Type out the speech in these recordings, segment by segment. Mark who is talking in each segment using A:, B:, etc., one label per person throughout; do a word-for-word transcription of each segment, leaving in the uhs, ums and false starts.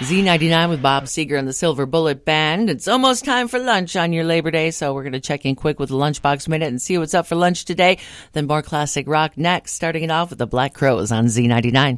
A: Z ninety-nine with Bob Seger and the Silver Bullet Band. It's almost time for lunch on your Labor Day, so we're going to check in quick with the Lunchbox Minute and see what's up for lunch today. Then more classic rock next, starting it off with the Black Crowes on Z ninety-nine.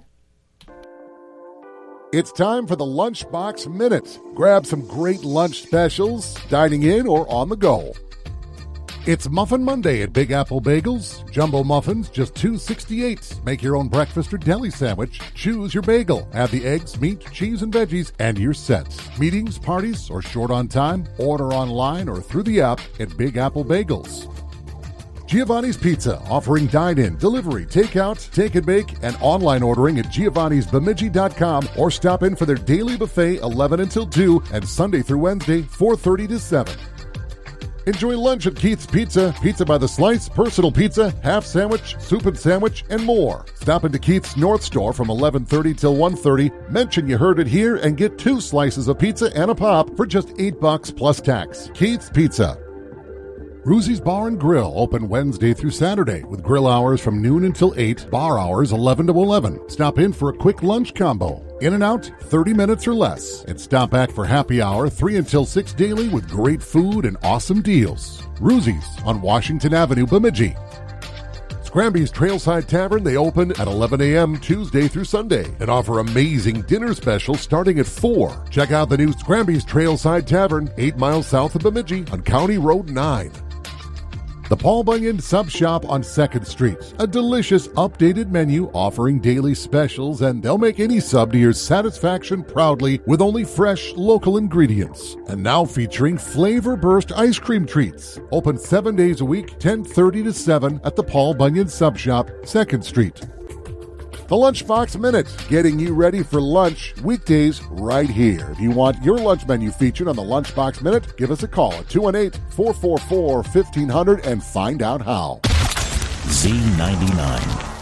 B: It's time for the Lunchbox Minute. Grab some great lunch specials, dining in or on the go. It's Muffin Monday at Big Apple Bagels. Jumbo muffins, just two dollars and sixty-eight cents. Make your own breakfast or deli sandwich. Choose your bagel. Add the eggs, meat, cheese, and veggies, and you're set. Meetings, parties, or short on time? Order online or through the app at Big Apple Bagels. Giovanni's Pizza, offering dine-in, delivery, takeout, take and bake, and online ordering at giovannis bemidji dot com or stop in for their daily buffet eleven until two and Sunday through Wednesday four thirty to seven. Enjoy lunch at Keith's Pizza, pizza by the slice, personal pizza, half sandwich, soup and sandwich, and more. Stop into Keith's North Store from eleven thirty till one thirty. Mention you heard it here and get two slices of pizza and a pop for just eight bucks plus tax. Keith's Pizza. Ruzzi's Bar and Grill, open Wednesday through Saturday with grill hours from noon until eight, bar hours eleven to eleven. Stop in for a quick lunch combo. In and out, thirty minutes or less. And stop back for happy hour three until six daily with great food and awesome deals. Ruzzi's on Washington Avenue, Bemidji. Scramby's Trailside Tavern, they open at eleven a.m. Tuesday through Sunday and offer amazing dinner specials starting at four. Check out the new Scramby's Trailside Tavern, eight miles south of Bemidji on County Road nine. The Paul Bunyan Sub Shop on second Street. A delicious updated menu offering daily specials, and they'll make any sub to your satisfaction proudly with only fresh local ingredients. And now featuring Flavor Burst ice cream treats. Open seven days a week, ten thirty to seven at the Paul Bunyan Sub Shop, second Street. The Lunchbox Minute, getting you ready for lunch weekdays right here. If you want your lunch menu featured on the Lunchbox Minute, give us a call at two one eight, four four four, one five zero zero and find out how.
C: Z ninety-nine.